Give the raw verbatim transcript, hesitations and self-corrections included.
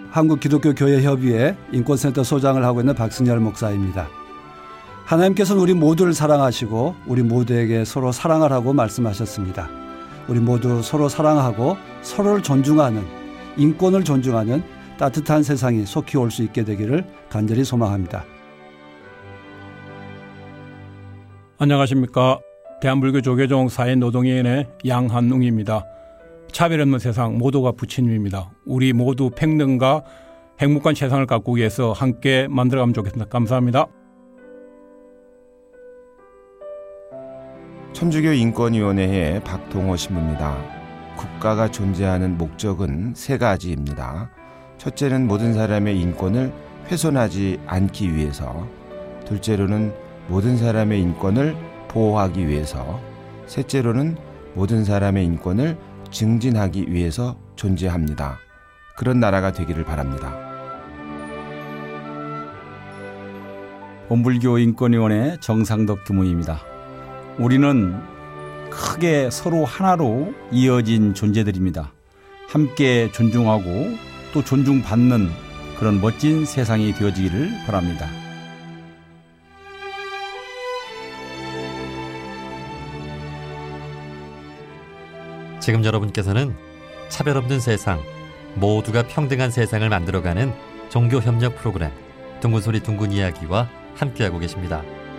한국기독교교회협의회 인권센터 소장을 하고 있는 박승열 목사입니다. 하나님께서는 우리 모두를 사랑하시고 우리 모두에게 서로 사랑을 하고 말씀하셨습니다. 우리 모두 서로 사랑하고 서로를 존중하는, 인권을 존중하는 따뜻한 세상이 속히 올 수 있게 되기를 간절히 소망합니다. 안녕하십니까. 대한불교 조계종 사회노동위원회 양한웅입니다. 차별 없는 세상 모두가 부처님입니다. 우리 모두 평등과 행복한 세상을 가꾸기 위해서 함께 만들어가면 좋겠습니다. 감사합니다. 천주교 인권위원회의 박동호 신부입니다. 국가가 존재하는 목적은 세 가지입니다. 첫째는 모든 사람의 인권을 훼손하지 않기 위해서, 둘째로는 모든 사람의 인권을 보호하기 위해서, 셋째로는 모든 사람의 인권을 증진하기 위해서 존재합니다. 그런 나라가 되기를 바랍니다. 온불교 인권위원회 정상덕 교무입니다. 우리는 크게 서로 하나로 이어진 존재들입니다. 함께 존중하고 또 존중받는 그런 멋진 세상이 되어지기를 바랍니다. 지금 여러분께서는 차별 없는 세상, 모두가 평등한 세상을 만들어가는 종교협력 프로그램 둥근소리 둥근 이야기와 함께하고 계십니다.